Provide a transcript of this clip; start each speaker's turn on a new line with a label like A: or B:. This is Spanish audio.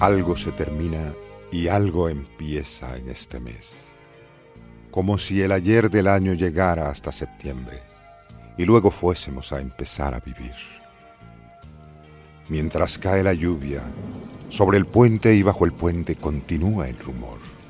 A: Algo se termina y algo empieza en este mes, como si el ayer del año llegara hasta septiembre y luego fuésemos a empezar a vivir. Mientras cae la lluvia, sobre el puente y bajo el puente continúa el rumor.